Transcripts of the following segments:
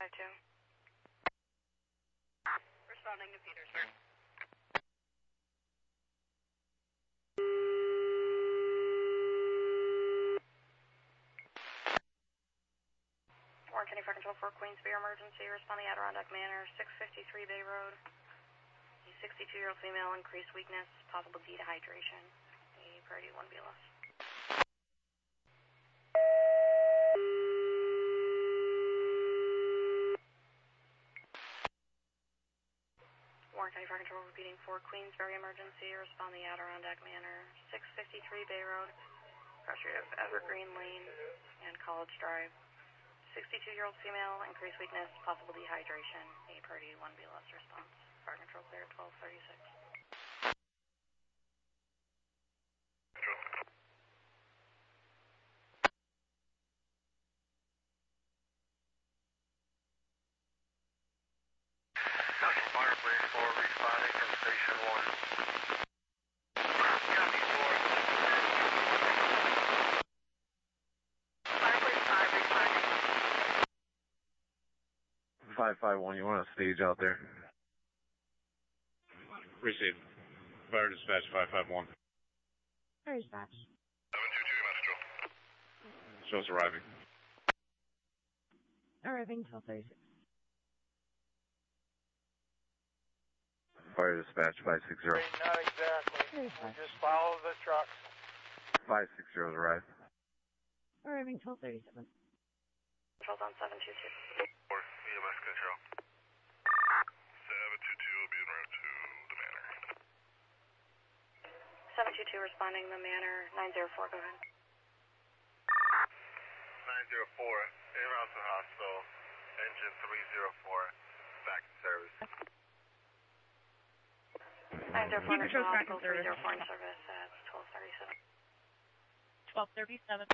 552. Responding to Petersburg. Warren County Fire Control 4 Queensbury emergency. Responding Adirondack Manor, 653 Bay Road. A 62-year-old female, increased weakness, possible dehydration. A priority 1 BLS. Warren County Fire Control repeating 4 Queensbury emergency. Responding Adirondack Manor, 653 Bay Road. Pressure of Evergreen Lane and College Drive. 62-year-old female, increased weakness, possible dehydration. A priority 1 BLS response. Fire Control clear at 1236. Fire Place 4 responding from Station 1. Copy 4. Fire Place 5 responding. 551, you want a stage out there? Received. Fire dispatch 551. Fire dispatch. 722 Metro. Shows arriving. Arriving 1236. Fire dispatch 560. Not exactly. Just follow the trucks. 560 arrived. Arriving 1237. Controls on 722. Or EMS control. 722 will be en route to the Manor. 722 responding the Manor, 904, go ahead. 904, en route to hospital. Engine 304, back in service. 904 Control back in Hospital, service. 304 in service at 1237. 1237.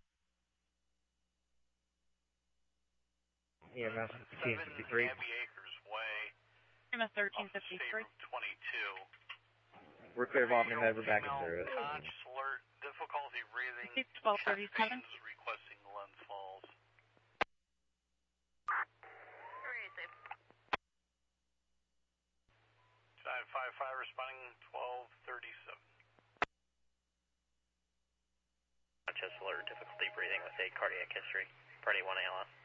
EMS 1553. Abbey Acres Way. MS 1353. 22. We're clear of Albany, never back in service. Conscious alert, difficulty breathing. 1237. Chest pains, requesting lens falls. Where is it? 955 responding 1237. Chest alert, difficulty breathing with a cardiac history. Party 1 ALS.